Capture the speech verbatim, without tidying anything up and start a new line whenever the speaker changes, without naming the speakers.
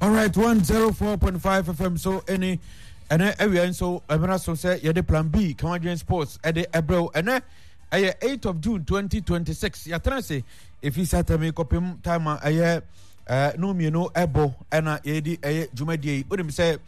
All right, one oh four point five F M. So any and area so I'm so say yeah the plan B Canadian Sports at the Ebro and uh eighth of June twenty twenty-six. Ya try say if you sat me copy time uh no me no ebo and uh ye di eh jumadi. What him say